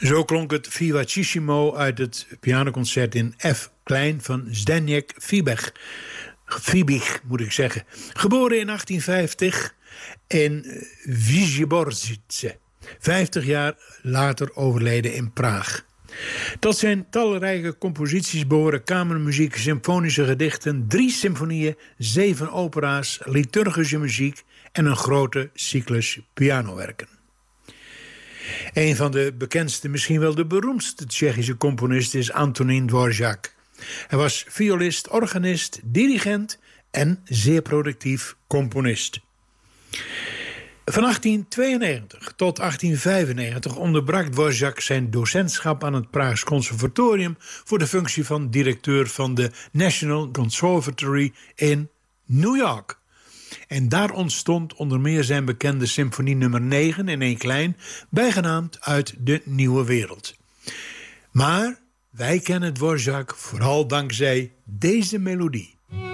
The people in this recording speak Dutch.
Zo klonk het Vivacissimo uit het pianoconcert in F klein van Zdeněk Fiebig, moet ik zeggen. Geboren in 1850 in Vyborzyce. 50 jaar later overleden in Praag. Tot zijn talrijke composities behoren kamermuziek, symfonische gedichten, 3 symfonieën, 7 opera's, liturgische muziek en een grote cyclus pianowerken. Een van de bekendste, misschien wel de beroemdste Tsjechische componist is Antonín Dvořák. Hij was violist, organist, dirigent en zeer productief componist. Van 1892 tot 1895 onderbrak Dvořák zijn docentschap aan het Praags Conservatorium voor de functie van directeur van de National Conservatory in New York. En daar ontstond onder meer zijn bekende symfonie nummer 9 in één klein, bijgenaamd Uit de Nieuwe Wereld. Maar wij kennen Dvořák vooral dankzij deze melodie.